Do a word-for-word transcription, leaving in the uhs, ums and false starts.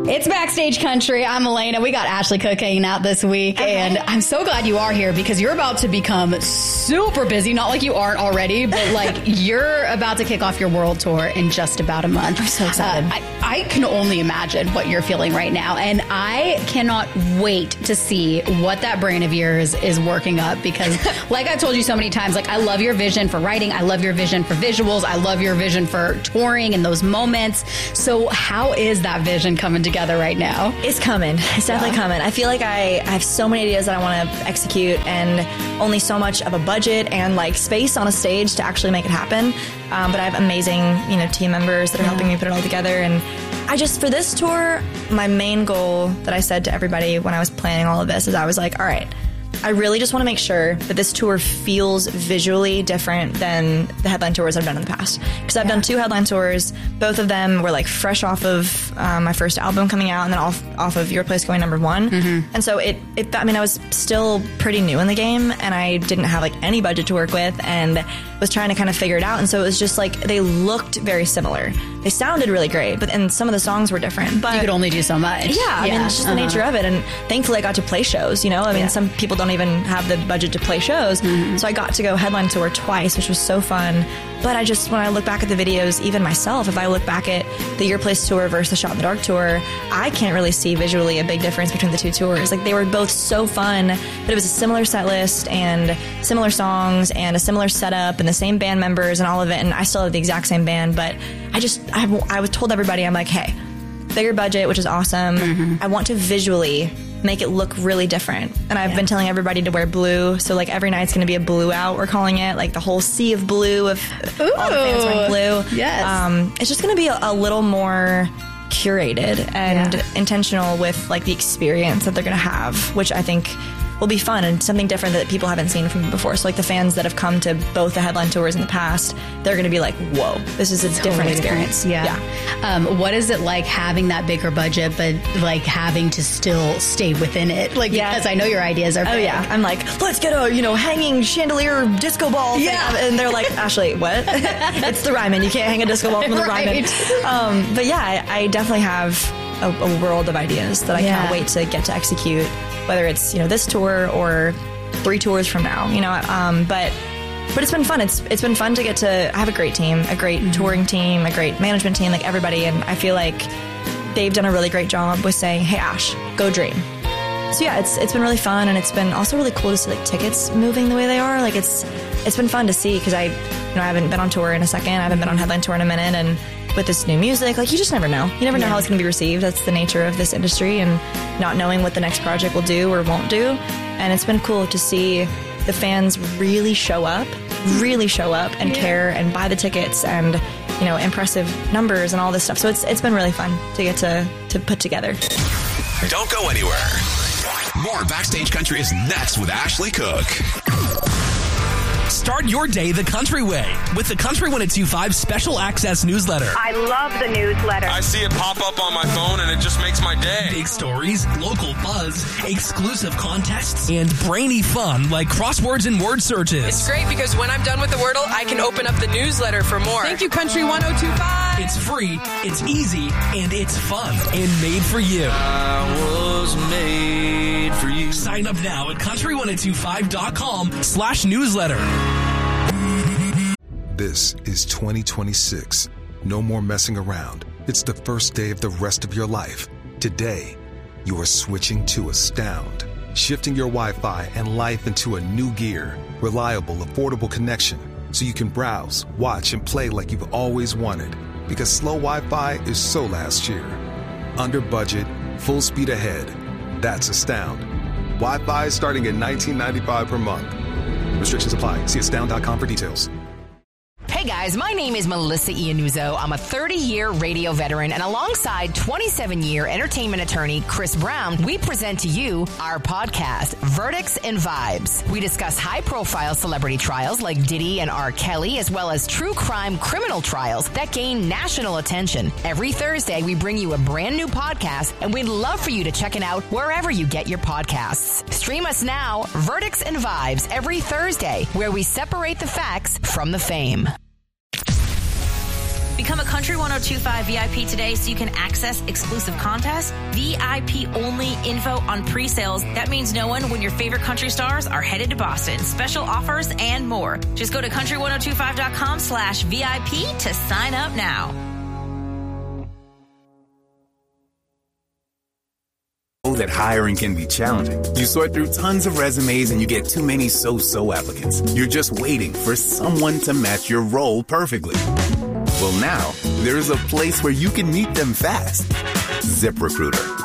It's Backstage Country. I'm Elena. We got Ashley Cook hanging out this week, okay. And I'm so glad you are here because you're about to become super busy. Not like you aren't already, but like you're about to kick off your world tour in just about a month. I'm so excited. Uh, I, I can only imagine what you're feeling right now, and I cannot wait to see what that brain of yours is working up because, like I've told you so many times, like I love your vision for writing. I love your vision for visuals. I love your vision for touring and those moments. So how is that vision coming together right now? It's coming. It's definitely yeah. coming. I feel like I, I have so many ideas that I want to execute and only so much of a budget and like space on a stage to actually make it happen. Um, but I have amazing, you know, team members that are yeah. helping me put it all together. And I just, for this tour, my main goal that I said to everybody when I was planning all of this is I was like, all right, I really just want to make sure that this tour feels visually different than the headline tours I've done in the past. Because I've yeah. done two headline tours. Both of them were like fresh off of um, my first album coming out and then off, off of Your Place going number one. Mm-hmm. And so it, it, I mean, I was still pretty new in the game and I didn't have like any budget to work with and was trying to kind of figure it out. And so it was just like, they looked very similar. They sounded really great, but and some of the songs were different. But you could only do so much. Yeah, I yeah. mean, it's just uh-huh. the nature of it. And thankfully I got to play shows, you know? I mean, yeah. some people don't even have the budget to play shows. Mm-hmm. So I got to go headline tour twice, which was so fun. But I just, when I look back at the videos, even myself, if I look back at the Your Place tour versus the Shot in the Dark tour, I can't really see visually a big difference between the two tours. Like they were both so fun, but it was a similar set list and similar songs and a similar setup and the same band members and all of it. And I still have the exact same band, but I just, I, I was told everybody, I'm like, hey, bigger budget, which is awesome. Mm-hmm. I want to visually make it look really different. And I've yeah. been telling everybody to wear blue. So like every night's going to be a blue out, we're calling it, like the whole sea of blue of Ooh, all the fans wearing blue. Yes. Um, it's just going to be a, a little more curated and yeah. intentional with like the experience that they're going to have, which I think will be fun and something different that people haven't seen from me before. So like the fans that have come to both the headline tours in the past, they're going to be like, whoa, this is a totally different experience. Yeah. yeah. Um, what is it like having that bigger budget, but like having to still stay within it? Like, yeah. because I know your ideas are big. Oh yeah. I'm like, let's get a, you know, hanging chandelier disco ball thing. Yeah. And they're like, Ashley, what? It's the Ryman. You can't hang a disco ball from the right. Ryman. Um, but yeah, I, I definitely have a, a world of ideas that I yeah. can't wait to get to execute. Whether it's, you know, this tour or three tours from now, you know, um, but but it's been fun. It's it's been fun to get to I have a great team, a great mm-hmm. touring team, a great management team, like everybody. And I feel like they've done a really great job with saying, hey, Ash, go dream. So yeah, it's it's been really fun. And it's been also really cool to see like tickets moving the way they are. Like it's it's been fun to see because I, you know, I haven't been on tour in a second. I haven't been on headline tour in a minute. And with this new music, like you just never know. You never know yeah. how it's going to be received. That's the nature of this industry and not knowing what the next project will do or won't do. And it's been cool to see the fans really show up, really show up and yeah. care and buy the tickets and, you know, impressive numbers and all this stuff. So it's it's been really fun to get to, to put together. Don't go anywhere. More Backstage Country is next with Ashley Cook. Start your day the country way with the Country ten twenty-five Special Access Newsletter. I love the newsletter. I see it pop up on my phone and it just makes my day. Big stories, local buzz, exclusive contests, and brainy fun like crosswords and word searches. It's great because when I'm done with the Wordle, I can open up the newsletter for more. Thank you, Country ten twenty-five. It's free, it's easy, and it's fun and made for you. I was made for you. Sign up now at country ten twenty-five dot com slash newsletter. This is twenty twenty-six. No more messing around. It's the first day of the rest of your life. Today, you are switching to Astound. Shifting your Wi-Fi and life into a new gear. Reliable, affordable connection. So you can browse, watch, and play like you've always wanted. Because slow Wi-Fi is so last year. Under budget, full speed ahead. That's Astound. Wi-Fi starting at nineteen ninety-five per month. Restrictions apply. See astound dot com for details. Hey guys, my name is Melissa Iannuzzo. I'm a thirty-year radio veteran, and alongside twenty-seven-year entertainment attorney Chris Brown, we present to you our podcast, Verdicts and Vibes. We discuss high-profile celebrity trials like Diddy and R. Kelly, as well as true crime criminal trials that gain national attention. Every Thursday, we bring you a brand new podcast, and we'd love for you to check it out wherever you get your podcasts. Stream us now, Verdicts and Vibes, every Thursday, where we separate the facts from the fame. Become a Country one oh two point five V I P today so you can access exclusive contests, V I P-only info on pre-sales. That means knowing when your favorite country stars are headed to Boston, special offers, and more. Just go to country one oh two five dot com slash V I P to sign up now. That hiring can be challenging. You sort through tons of resumes and you get too many so-so applicants. You're just waiting for someone to match your role perfectly. Well, now there's a place where you can meet them fast. ZipRecruiter.